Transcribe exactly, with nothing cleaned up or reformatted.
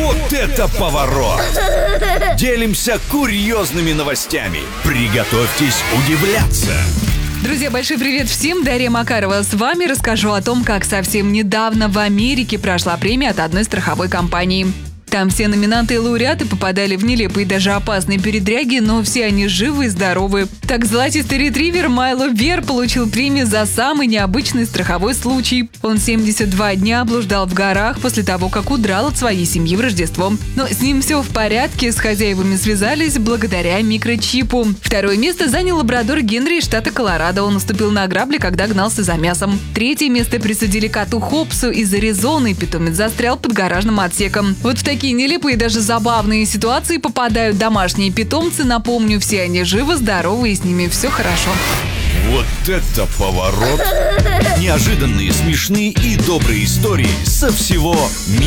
Вот это поворот! Делимся курьезными новостями. Приготовьтесь удивляться. Друзья, большой привет всем! Дарья Макарова с вами. Расскажу о том, как совсем недавно в Америке прошла премия от одной страховой компании. Там все номинанты и лауреаты попадали в нелепые и даже опасные передряги, но все они живы и здоровы. Так, золотистый ретривер Майло Бер получил премию за самый необычный страховой случай. Он семьдесят два дня блуждал в горах после того, как удрал от своей семьи в Рождество. Но с ним все в порядке, с хозяевами связались благодаря микрочипу. Второе место занял лабрадор Генри из штата Колорадо. Он наступил на грабли, когда гнался за мясом. Третье место присудили коту Хопсу из Аризоны. Питомец застрял под гаражным отсеком. Вот в такие нелепые и даже забавные ситуации попадают домашние питомцы. Напомню, все они живы, здоровы и с ними все хорошо. Вот это поворот! Неожиданные, смешные и добрые истории со всего мира.